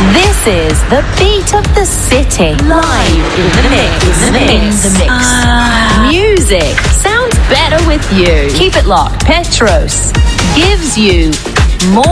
This is the beat of the city. Live in the mix. Music sounds better with you. Keep it locked. Petros gives you more.